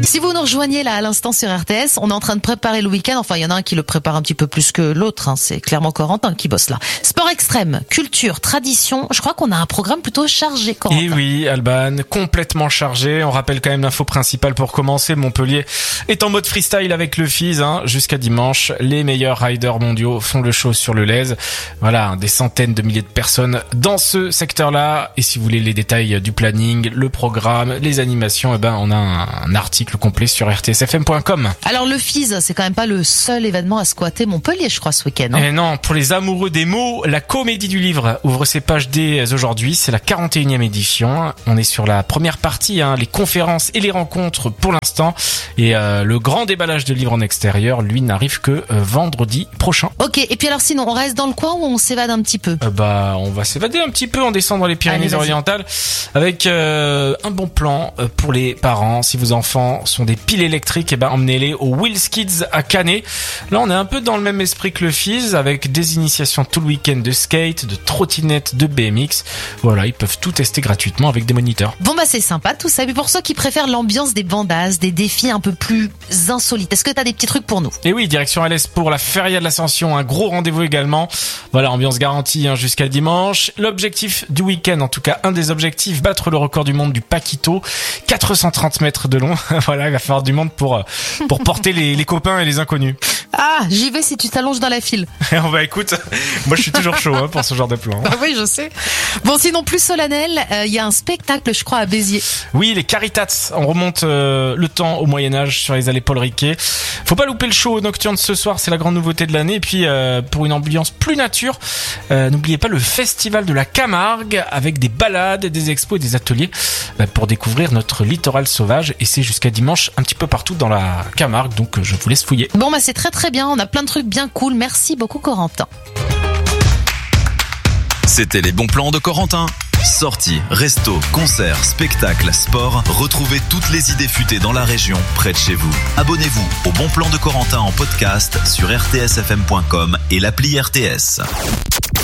Si vous nous rejoignez là à l'instant sur RTS, on est en train de préparer le week-end. Enfin, il y en a un qui le prépare un petit peu plus que l'autre. C'est clairement Corentin qui bosse là. Sport extrême, culture, tradition. Je crois qu'on a un programme plutôt chargé, Corentin. Et oui, Alban, complètement chargé. On rappelle quand même l'info principale pour commencer. Montpellier est en mode freestyle avec le FIS. Jusqu'à dimanche, les meilleurs riders mondiaux font le show sur le Lez. Voilà, des centaines de milliers de personnes dans ce secteur-là. Et si vous voulez les détails du planning, le programme, les animations, on a un article complet sur rtsfm.com. Alors le FIS, c'est quand même pas le seul événement à squatter Montpellier, je crois, ce week-end. Et non, pour les amoureux des mots, la Comédie du Livre ouvre ses pages dès aujourd'hui. C'est la 41e édition. On est sur la première partie, les conférences et les rencontres pour l'instant. Et le grand déballage de livres en extérieur, lui, n'arrive que vendredi prochain. Ok, et puis alors sinon, on reste dans le coin ou on s'évade un petit peu? On va s'évader un petit peu, on descend dans les Pyrénées-Orientales avec un bon plan pour les parents. Si vos enfants sont des piles électriques, emmenez-les au Wheels Kids à Canet. Là, on est un peu dans le même esprit que le FIS, avec des initiations tout le week-end de skate, de trottinette, de BMX. Voilà, ils peuvent tout tester gratuitement avec des moniteurs. Bon c'est sympa tout ça. Mais pour ceux qui préfèrent l'ambiance des bandas, des défis un peu plus insolites, est-ce que t'as des petits trucs pour nous? Et oui, direction Alès pour la Feria de l'Ascension, un gros rendez-vous également. Voilà, ambiance garantie jusqu'à dimanche. L'objectif du week-end, en tout cas un des objectifs, battre le record du monde du Paquito, 430 mètres de long. Voilà, il va falloir du monde pour porter les copains et les inconnus. Ah, j'y vais si tu t'allonges dans la file. Écoute, moi je suis toujours chaud pour ce genre de plan. Oui, je sais. Bon, sinon plus solennel, il y a un spectacle, je crois, à Béziers. Oui, les Caritats. On remonte le temps au Moyen-Âge sur les allées Paul Riquet. Faut pas louper le show nocturne ce soir, c'est la grande nouveauté de l'année. Et puis pour une ambiance plus nature, n'oubliez pas le festival de la Camargue avec des balades, des expos et des ateliers pour découvrir notre littoral sauvage. Et c'est jusqu'à dimanche un petit peu partout dans la Camargue, donc je vous laisse fouiller. Bon, c'est très bien, on a plein de trucs bien cool. Merci beaucoup, Corentin. C'était les bons plans de Corentin. Sorties, restos, concerts, spectacles, sport. Retrouvez toutes les idées futées dans la région, près de chez vous. Abonnez-vous au Bon Plan de Corentin en podcast sur rtsfm.com et l'appli RTS.